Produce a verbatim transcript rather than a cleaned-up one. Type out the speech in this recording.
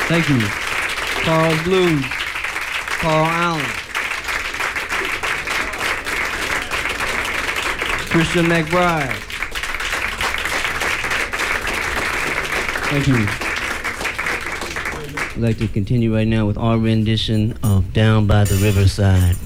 Thank you. Carl Blues, Carl Allen, Christian McBride. Thank you. I'd like to continue right now with our rendition of Down by the Riverside.